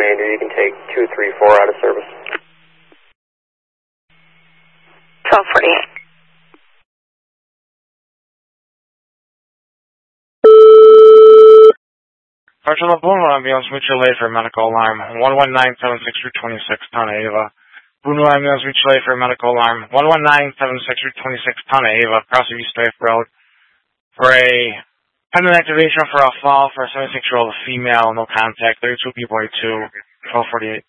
remainder, you can take 234 out of service. 1248. Archula Bruno Ambulance Mutual Aid for medical alarm 11976-26 Town of Ava. Bruno Ambulance Mutual Aid for medical alarm 11976-26 Town of Ava, crossing East Life Road for a pending activation for a fall for a 76-year-old female, no contact, 32 people 2, 1248.